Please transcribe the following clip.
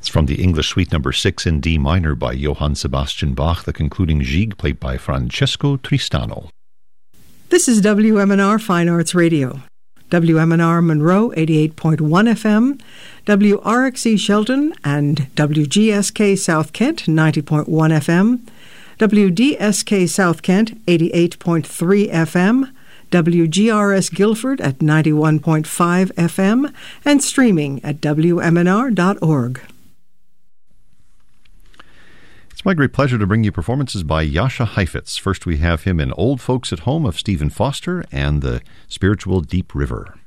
It's from the English Suite Number 6 in D minor by Johann Sebastian Bach, the concluding Gigue played by Francesco Tristano. This is WMNR Fine Arts Radio. WMNR Monroe 88.1 FM, WRXE Shelton and WGSK South Kent 90.1 FM, WDSK South Kent 88.3 FM, WGRS Guilford at 91.5 FM, and streaming at WMNR.org. It's my great pleasure to bring you performances by Jascha Heifetz. First we have him in Old Folks at Home of Stephen Foster and the spiritual Deep River.